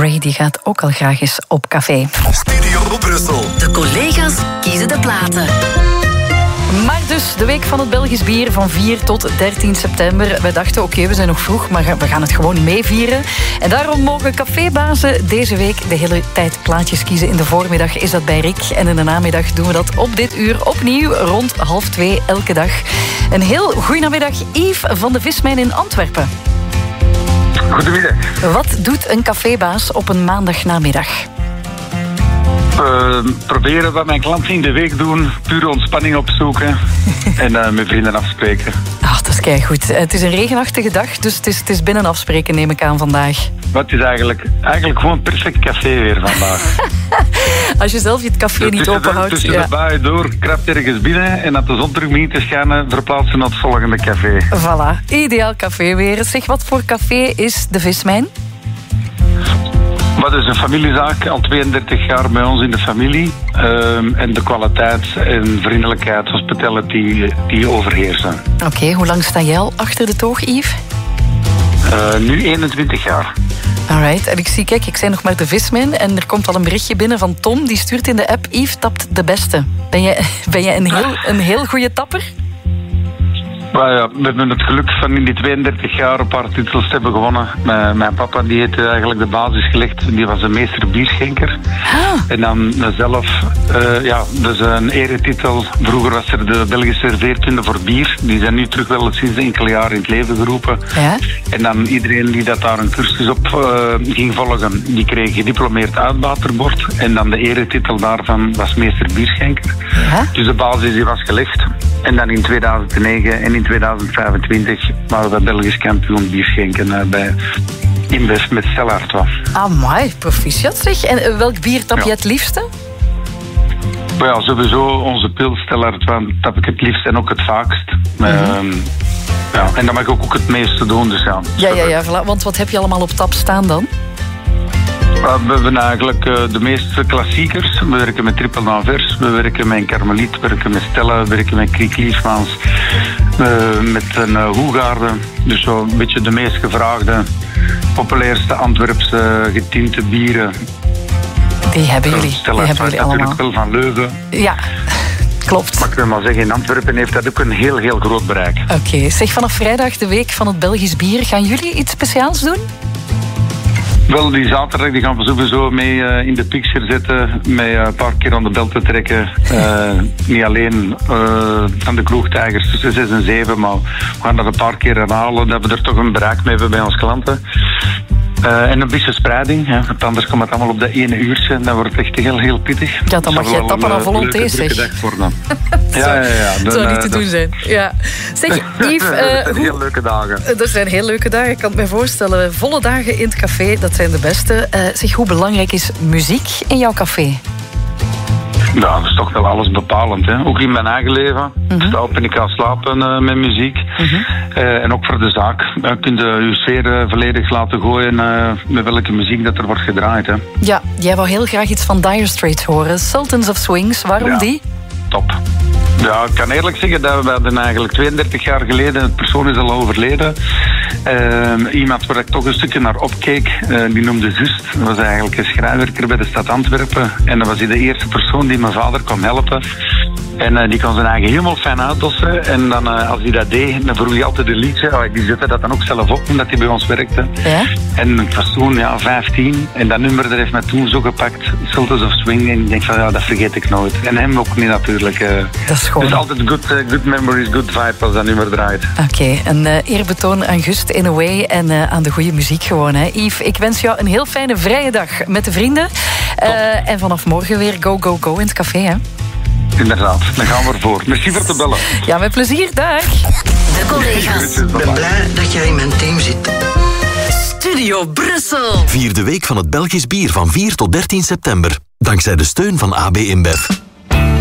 Ray die gaat ook al graag eens op café. Studio Brussel. De collega's kiezen de platen. Maar dus de week van het Belgisch bier van 4 tot 13 september. We dachten, oké, we zijn nog vroeg, maar we gaan het gewoon meevieren. En daarom mogen cafébazen deze week de hele tijd plaatjes kiezen. In de voormiddag is dat bij Rick. En in de namiddag doen we dat op dit uur opnieuw rond 1:30 elke dag. Een heel goeiemiddag, Yves van de Vismijn in Antwerpen. Goedemiddag. Wat doet een cafébaas op een maandagnamiddag? Proberen wat mijn klanten in de week doen. Pure ontspanning opzoeken. En met vrienden afspreken. Ach, dat is keigoed. Het is een regenachtige dag, dus het is binnen afspreken, neem ik aan vandaag. Maar het is eigenlijk gewoon perfect café weer vandaag. Als je zelf het café niet openhoudt. Tussen de baaien door, krapt ergens binnen. En als de zon terug begint te schijnen, verplaatsen naar het volgende café. Voilà, ideaal café weer. Zeg, wat voor café is de Vismijn? Wat is een familiezaak, al 32 jaar bij ons in de familie. En de kwaliteit en vriendelijkheid, hospitality, die overheersen. Oké, hoe lang sta jij al achter de toog, Yves? Nu 21 jaar. Alright, en ik zei nog maar de Vismijn en er komt al een berichtje binnen van Tom, die stuurt in de app, Yves tapt de beste. Ben jij een heel goede tapper? Maar ja, we hebben het geluk van in die 32 jaar een paar titels te hebben gewonnen. Mijn papa die heeft eigenlijk de basis gelegd. Die was een meester bierschenker. En dan zelf, dus een eretitel. Vroeger was er de Belgische serveerkunde voor bier. Die zijn nu terug wel sinds enkele jaren in het leven geroepen. Ja? En dan iedereen die dat daar een cursus op ging volgen, die kreeg gediplomeerd uitbaterbord. En dan de eretitel daarvan was meester bierschenker. Ja? Dus de basis die was gelegd. En dan in 2009 en in 2025 waren we Belgisch kampioen bierschenken bij InBev met Stella Artois. Amai, proficiat zeg. En welk bier tap je het liefste? Ja, sowieso onze pils Stella Artois tap ik het liefst en ook het vaakst. En dat mag ik ook het meeste doen, dus ja. Ja, voilà. Want wat heb je allemaal op tap staan dan? We hebben eigenlijk de meeste klassiekers. We werken met Triple Anvers, we werken met een Karmeliet, we werken met Stella, we werken met Kriek Liefmans, met een Hoegaarde. Dus zo een beetje de meest gevraagde, populairste Antwerpse getinte bieren. Die hebben jullie. Stella die hebben jullie allemaal. Natuurlijk wel van Leuven. Ja, klopt. Maar ik wil maar zeggen, in Antwerpen heeft dat ook een heel, heel groot bereik. Oké, zeg, vanaf vrijdag de week van het Belgisch bier, gaan jullie iets speciaals doen? Wel, die zaterdag die gaan we sowieso mee in de picture zetten. Met een paar keer aan de bel te trekken. Niet alleen van de kroegtijgers tussen 6 en 7, maar we gaan dat een paar keer herhalen. Dat we er toch een bereik mee hebben bij onze klanten. En een beetje spreiding, hè, want anders komt het allemaal op dat 1 uurtje en dat wordt echt heel, heel pittig. Ja, dan mag jij tappen aan volonté, zeg. Ja. Dat zou niet te doen zijn. Ja. Zeg, Yves... heel leuke dagen. Dat zijn heel leuke dagen, ik kan het me voorstellen. Volle dagen in het café, dat zijn de beste. Zeg, hoe belangrijk is muziek in jouw café? Ja, dat is toch wel alles bepalend. Hè? Ook in mijn eigen leven. Ik sta op en ik ga slapen met muziek. En ook voor de zaak. Kun je je sfeer volledig laten gooien met welke muziek dat er wordt gedraaid. Hè? Ja, jij wou heel graag iets van Dire Straits horen. Sultans of Swings, waarom die? Top. Ja, ik kan eerlijk zeggen dat we hadden eigenlijk 32 jaar geleden, het persoon is al overleden. Iemand waar ik toch een stukje naar opkeek, die noemde Zust. Dat was eigenlijk een schrijnwerker bij de stad Antwerpen. En dat was hij de eerste persoon die mijn vader kwam helpen. En die kon zijn eigen helemaal fijn uitdossen. En dan, als hij dat deed, dan vroeg hij altijd een liedje. Die zette dat dan ook zelf op, omdat hij bij ons werkte. Ja? En ik was toen 15. En dat nummer dat heeft mij toen zo gepakt. Sultans of Swing. En ik denk van, dat vergeet ik nooit. En hem ook niet natuurlijk. Dat is gewoon... Dus altijd good memories, good vibe als dat nummer draait. Oké, een eerbetoon aan Gust in a way. En aan de goede muziek gewoon. Hè. Yves, ik wens jou een heel fijne vrije dag met de vrienden. En vanaf morgen weer go in het café, hè. Inderdaad, dan gaan we ervoor. Merci voor te bellen. Ja, met plezier. Dag. De collega's. Ik ben blij dat jij in mijn team zit. Studio Brussel. Vier de week van het Belgisch bier van 4 tot 13 september. Dankzij de steun van AB InBev.